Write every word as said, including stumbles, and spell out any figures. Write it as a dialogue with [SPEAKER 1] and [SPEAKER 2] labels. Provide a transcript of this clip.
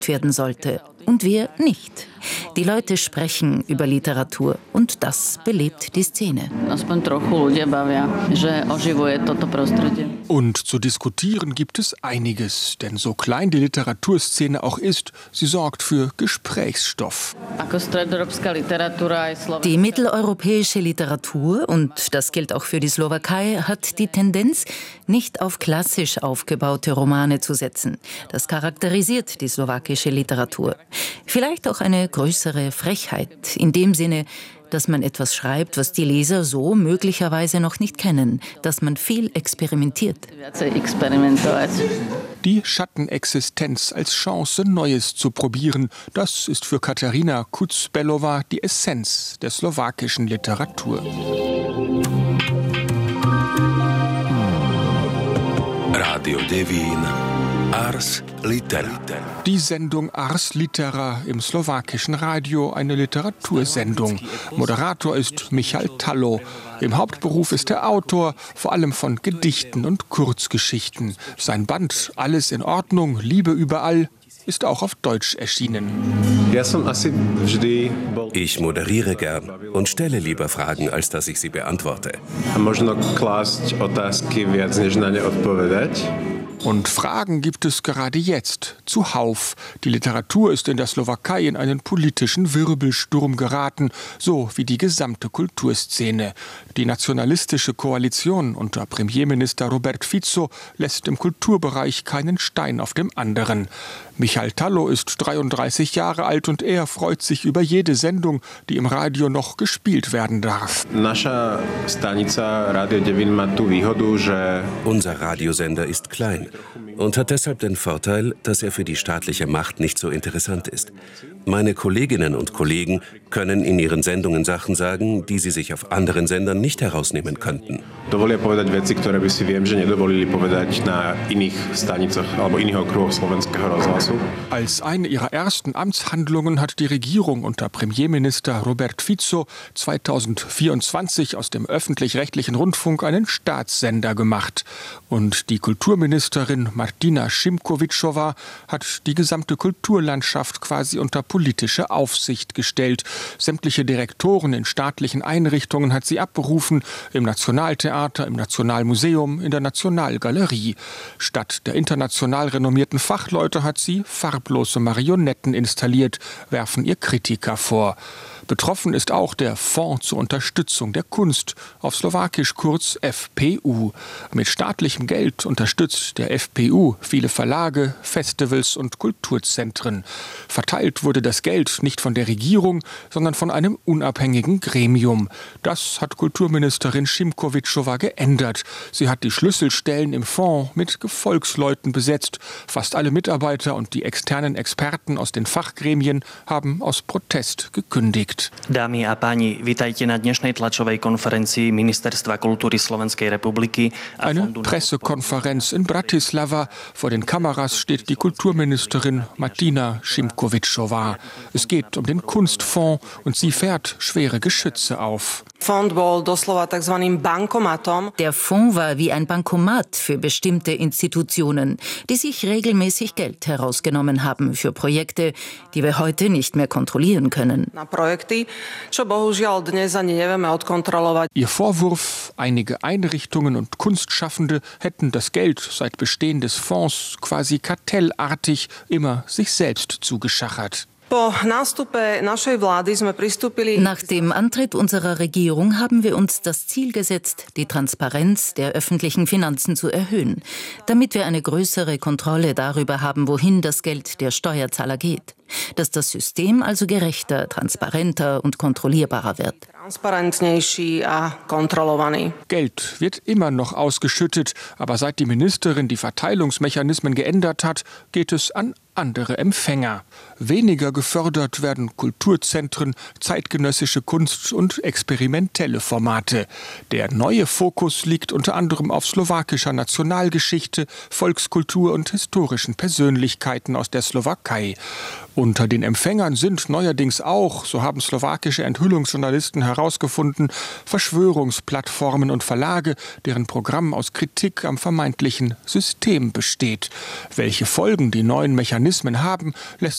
[SPEAKER 1] werden sollte und wer nicht. Die Leute sprechen über Literatur und das belebt die Szene.
[SPEAKER 2] Und zu diskutieren gibt es einiges, denn so klein die Literaturszene auch ist, sie sorgt für Gesprächsstoff.
[SPEAKER 1] Die mitteleuropäische Literatur, und das gilt auch für die Slowakei, hat die Tendenz, nicht auf klassisch aufgebaute Romane zu setzen. Das charakterisiert die slowakische Literatur. Vielleicht auch eine größere Frechheit, in dem Sinne, dass man etwas schreibt, was die Leser so möglicherweise noch nicht kennen, dass man viel experimentiert.
[SPEAKER 2] Die Schattenexistenz als Chance, Neues zu probieren, das ist für Katarina Kucbelová die Essenz der slowakischen Literatur.
[SPEAKER 3] Radio Devin, Ars Litera.
[SPEAKER 2] Die Sendung Ars Litera im slowakischen Radio, eine Literatursendung. Moderator ist Michal Tallo. Im Hauptberuf ist er Autor, vor allem von Gedichten und Kurzgeschichten. Sein Band Alles in Ordnung, Liebe überall ist auch auf Deutsch erschienen.
[SPEAKER 3] Ich moderiere gern und stelle lieber Fragen, als dass ich sie beantworte.
[SPEAKER 2] Und Fragen gibt es gerade jetzt, zuhauf. Die Literatur ist in der Slowakei in einen politischen Wirbelsturm geraten, so wie die gesamte Kulturszene. Die nationalistische Koalition unter Premierminister Robert Fico lässt im Kulturbereich keinen Stein auf dem anderen. Michal Tallo ist dreiunddreißig Jahre alt und er freut sich über jede Sendung, die im Radio noch gespielt werden darf.
[SPEAKER 3] Unser Radiosender ist klein und hat deshalb den Vorteil, dass er für die staatliche Macht nicht so interessant ist. Meine Kolleginnen und Kollegen können in ihren Sendungen Sachen sagen, die sie sich auf anderen Sendern nicht herausnehmen könnten.
[SPEAKER 2] Als eine ihrer ersten Amtshandlungen hat die Regierung unter Premierminister Robert Fico zweitausendvierundzwanzig aus dem öffentlich-rechtlichen Rundfunk einen Staatssender gemacht. Und die Kulturministerin Martina Šimkovičová hat die gesamte Kulturlandschaft quasi unter politische Aufsicht gestellt. Sämtliche Direktoren in staatlichen Einrichtungen hat sie abberufen, im Nationaltheater, im Nationalmuseum, in der Nationalgalerie. Statt der international renommierten Fachleute hat sie farblose Marionetten installiert, werfen ihr Kritiker vor. Betroffen ist auch der Fonds zur Unterstützung der Kunst, auf Slowakisch kurz F P U. Mit staatlichem Geld unterstützt der F P U viele Verlage, Festivals und Kulturzentren. Verteilt wurde das Geld nicht von der Regierung, sondern von einem unabhängigen Gremium. Das hat Kulturministerin Šimkovičová geändert. Sie hat die Schlüsselstellen im Fonds mit Gefolgsleuten besetzt. Fast alle Mitarbeiter und die externen Experten aus den Fachgremien haben aus Protest gekündigt.
[SPEAKER 4] Dámy a páni, vítajte na dnešnej tlačovej konferencii Ministerstva kultúry Slovenskej republiky.
[SPEAKER 2] Eine Pressekonferenz in Bratislava. Vor den Kameras steht die Kulturministerin Martina Šimkovičová. Es geht um den Kunstfonds und sie fährt schwere Geschütze auf.
[SPEAKER 1] Der Fonds war wie ein Bankomat für bestimmte Institutionen, die sich regelmäßig Geld herausgenommen haben für Projekte, die wir heute nicht mehr kontrollieren können.
[SPEAKER 2] Ihr Vorwurf, einige Einrichtungen und Kunstschaffende hätten das Geld seit Bestehen des Fonds quasi kartellartig immer sich selbst zugeschachert.
[SPEAKER 1] Nach dem Antritt unserer Regierung haben wir uns das Ziel gesetzt, die Transparenz der öffentlichen Finanzen zu erhöhen, damit wir eine größere Kontrolle darüber haben, wohin das Geld der Steuerzahler geht. Dass das System also gerechter, transparenter und kontrollierbarer wird.
[SPEAKER 2] Geld wird immer noch ausgeschüttet, aber seit die Ministerin die Verteilungsmechanismen geändert hat, geht es an andere Empfänger. Weniger gefördert werden Kulturzentren, zeitgenössische Kunst und experimentelle Formate. Der neue Fokus liegt unter anderem auf slowakischer Nationalgeschichte, Volkskultur und historischen Persönlichkeiten aus der Slowakei. Unter den Empfängern sind neuerdings auch, so haben slowakische Enthüllungsjournalisten herausgefunden, Verschwörungsplattformen und Verlage, deren Programm aus Kritik am vermeintlichen System besteht. Welche Folgen die neuen Mechanismen haben, lässt